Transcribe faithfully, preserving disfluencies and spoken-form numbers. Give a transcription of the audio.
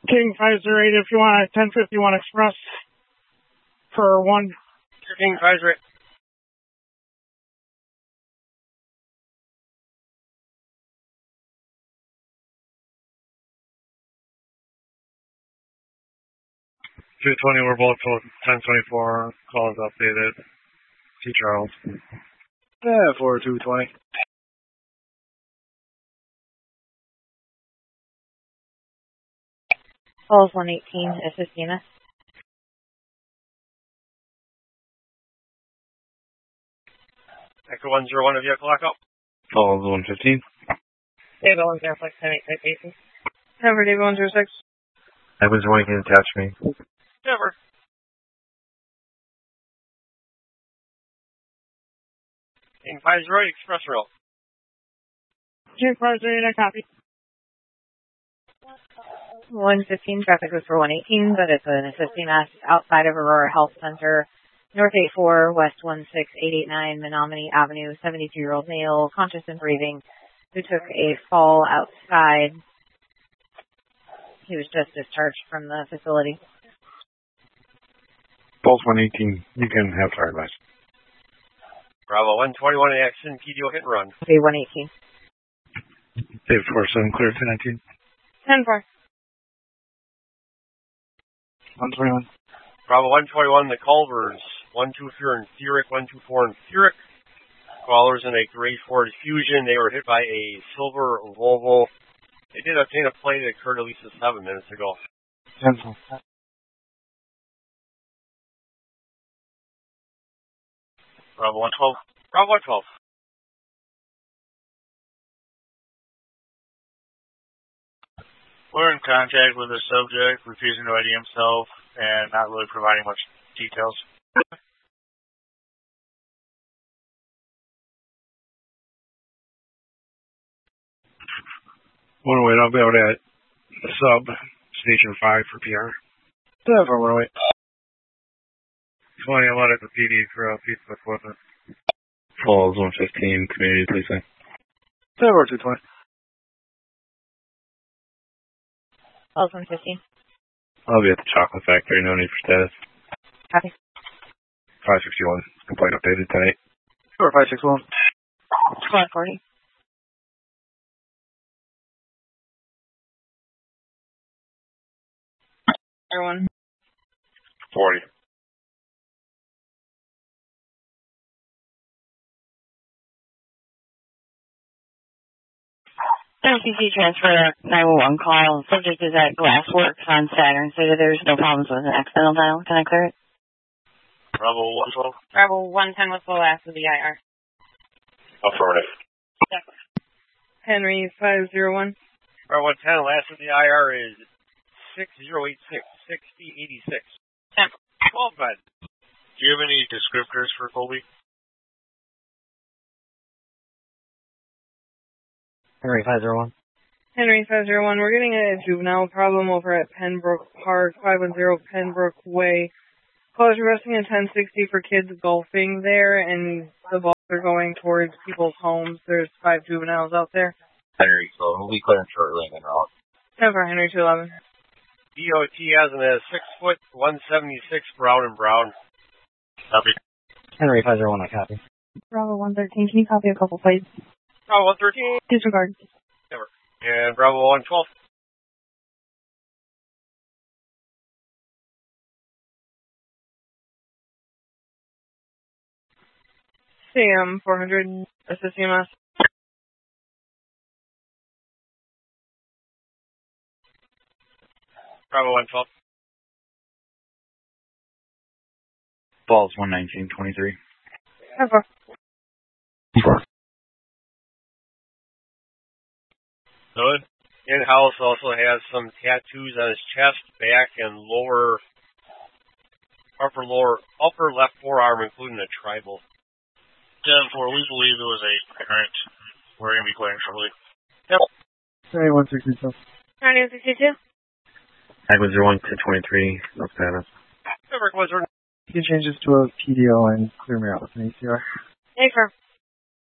King five zero eight if you want a ten fifty-one Express for one. King five zero eight. two twenty, we're both ten twenty-four, call is updated. T. Charles. Yeah, for two twenty. Calls one eighteen, S S C M S. Echo one zero one, a vehicle lockup. Calls one fifteen. David one zero six, ten eight six eight. Never, David one zero six. Echo one, you can attach me. Never. King five zero eight, Express Rail. King five zero eight, I copy. one fifteen, traffic was for one eighteen, but it's an S S C M S outside of Aurora Health Center, North eighty-four, West one six eight eight nine, Menominee Avenue, seventy-two-year-old male, conscious and breathing, who took a fall outside. He was just discharged from the facility. Pulse one eighteen, you can have fire advice. Bravo one twenty-one, action, P D O hit and run. Okay, one eighteen. David four seven, clear ten nineteen. ten four. one twenty-one. Bravo one twenty-one, the Culvers, one two four in Thurick, one two four in Thurick. Callers in a grade four Fusion. They were hit by a silver Volvo. They did obtain a plate that occurred at least seven minutes ago. ten four. Bravo one twelve. Bravo one twelve. We're in contact with the subject, refusing to I D himself and not really providing much details. One wait, I'll be able to sub station five for P R. Yeah, for one wait. twenty, I'm out at the P D for a piece of equipment. Falls one fifteen, community policing. Yeah, for two twenty. Calls one fifteen. I'll be at the chocolate factory, no need for status. Copy. five sixty-one, complaint updated tonight. Sure, five six one. one forty. Everyone. forty. O C C transfer nine one one call. Subject is at Glassworks on Saturn, so there's no problems with an accidental dial. Can I clear it? Bravo one twelve. Bravo one ten with full last of the I R. Affirmative. Henry five zero one. Bravo one ten, last of the I R is six zero eight six, sixty eighty-six. twelve bed. Do you have any descriptors for Colby? Henry five zero one. Henry five zero one. We're getting a juvenile problem over at Pembroke Park, five one zero Pembroke Way. Callers requesting a ten sixty for kids golfing there, and the balls are going towards people's homes. There's five juveniles out there. Henry, so we'll be clearing shortly and route. ten for Henry two eleven. D O T has an a six foot one seventy-six Brown and Brown. Copy. Henry five zero one, I copy. Bravo one thirteen, can you copy a couple plates? Bravo one thirteen. Disregard. Never. And Bravo one twelve. Sam four hundred, S S C M S. Bravo one twelve. Falls one nineteen twenty-three. ten four. Good. In-house also has some tattoos on his chest, back, and lower, upper lower, upper left forearm, including a tribal. ten four, we believe it was a parent. We're going to be clearing shortly. Yep. Henry one sixty-two. Henry one sixty-two. Agua zero one ten twenty-three, no status. Never was You can change this to a P D O and clear me out with an A C R. A firm.